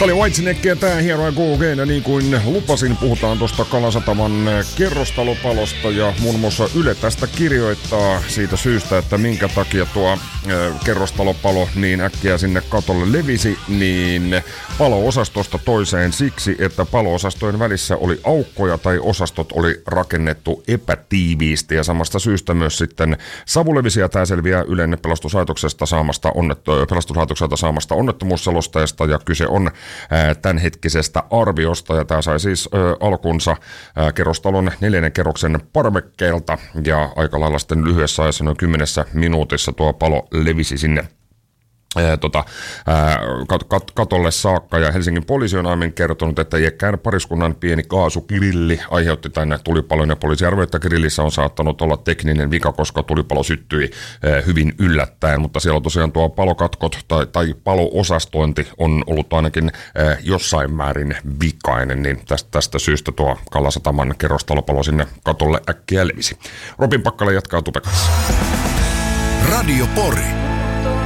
Oli Whitesnake tää Here I Go Again, ja niin kuin lupasin, puhutaan tuosta Kalasataman kerrostalopalosta, ja muun muassa Yle tästä kirjoittaa siitä syystä, että minkä takia tuo kerrostalopalo niin äkkiä sinne katolle levisi, niin palo-osastosta toiseen siksi, että palo-osastojen välissä oli aukkoja tai osastot oli rakennettu epätiiviisti, ja samasta syystä myös sitten savu levisi, ja tämä selviää Ylen pelastuslaitokselta saamasta onnettomuusselostajasta, ja kyse on tämänhetkisestä arviosta, ja tämä sai siis alkunsa kerrostalon 4. kerroksen parvekkeelta, ja aika lailla sitten lyhyessä ajassa noin 10 minuutissa tuo palo levisi sinne katolle saakka, ja Helsingin poliisi on aiemmin kertonut, että iäkkään pariskunnan pieni kaasugrilli aiheutti tänne tulipalon, ja poliisi arvioi, että grillissä on saattanut olla tekninen vika, koska tulipalo syttyi hyvin yllättäen, mutta siellä on tosiaan tuo palokatkot tai palo-osastointi on ollut ainakin jossain määrin vikainen, niin tästä syystä tuo Kalasataman kerrostalopalo sinne katolle äkkiä levisi. Robin Pakkala jatkaa Tupekassa. Radio Pori.